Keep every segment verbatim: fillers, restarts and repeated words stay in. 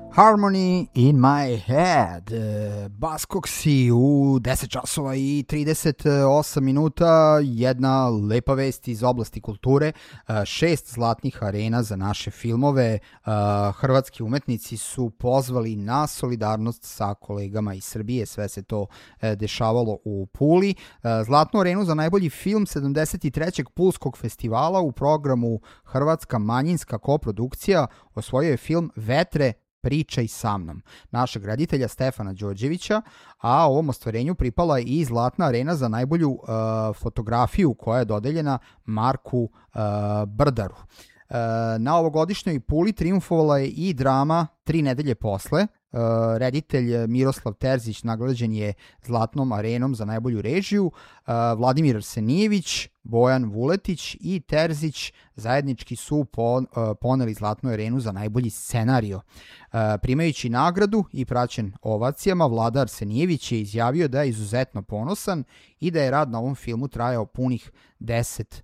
Harmony in my head. Baskoksi u deset časova i trideset osam minuta. Jedna lepa vest iz oblasti kulture. Šest zlatnih arena za naše filmove. Hrvatski umetnici su pozvali na solidarnost sa kolegama iz Srbije. Sve se to dešavalo u Puli. Zlatnu arenu za najbolji film sedamdeset trećeg Pulskog festivala u programu Hrvatska manjinska koprodukcija osvojio je film Vetre, Pričaj sa mnom, našeg reditelja Stefana Đorđevića, a ovom ostvarenju pripala je i Zlatna arena za najbolju uh, fotografiju koja je dodeljena Marku uh, Brdaru. Uh, na ovogodišnjoj Puli triumfovala je i drama Tri nedelje posle. Uh, reditelj Miroslav Terzić nagrađen je Zlatnom arenom za najbolju režiju. Uh, Vladimir Arsenijević, Bojan Vuletić i Terzić zajednički su pon, uh, poneli Zlatnu arenu za najbolji scenario. Uh, primajući nagradu i praćen ovacijama, Vlada Arsenijević je izjavio da je izuzetno ponosan i da je rad na ovom filmu trajao punih deset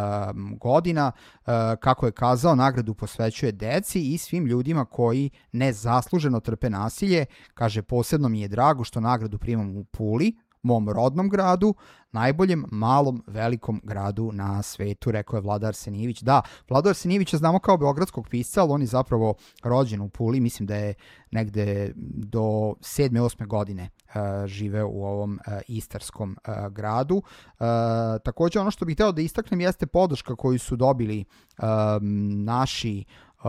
godina. Kako je kazao, nagradu posvećuje deci i svim ljudima koji nezasluženo trpe nasilje. Kaže, posebno mi je drago što nagradu primam u Puli, mom rodnom gradu, najboljem malom velikom gradu na svetu, rekao je Vlada Arsenijević. Da, Vlada Arsenijevića znamo kao beogradskog pisca, ali on je zapravo rođen u Puli, mislim da je negde do sedme, osme godine uh, živeo u ovom uh, istarskom uh, gradu. Uh, takođe, ono što bih hteo da istaknem jeste podrška koju su dobili uh, naši Uh,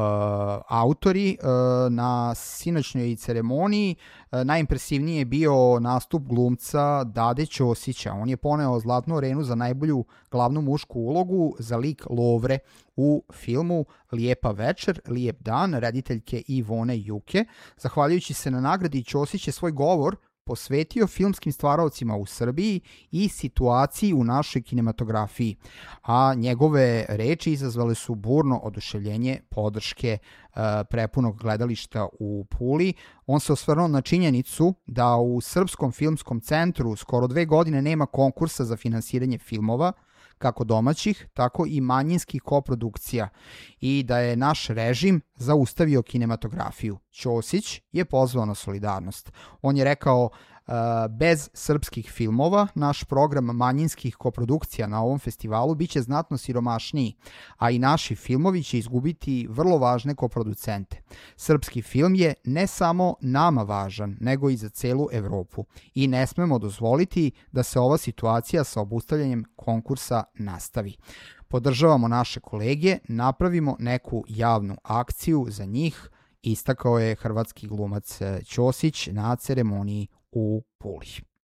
autori uh, na sinoćnoj ceremoniji. Uh, najimpresivniji je bio nastup glumca Dade Ćosića. On je poneo Zlatnu arenu za najbolju glavnu mušku ulogu za lik Lovre u filmu Lijepa večer, lijep dan, rediteljke Ivone Juke. Zahvaljujući se na nagradi, Ćosić je svoj govor posvetio filmskim stvaraocima u Srbiji i situaciji u našoj kinematografiji, a njegove reči izazvale su burno oduševljenje podrške uh, prepunog gledališta u Puli. On se osvrnuo na činjenicu da u Srpskom filmskom centru skoro dve godine nema konkursa za finansiranje filmova, kako domaćih, tako i manjinskih koprodukcija, i da je naš režim zaustavio kinematografiju. Ćosić je pozvao na solidarnost. On je rekao, bez srpskih filmova naš program manjinskih koprodukcija na ovom festivalu biće znatno siromašniji, a i naši filmovi će izgubiti vrlo važne koproducente. Srpski film je ne samo nama važan, nego i za celu Evropu i ne smemo dozvoliti da se ova situacija sa obustavljanjem konkursa nastavi. Podržavamo naše kolege, napravimo neku javnu akciju za njih, istakao je hrvatski glumac Ćosić na ceremoniji u Puli.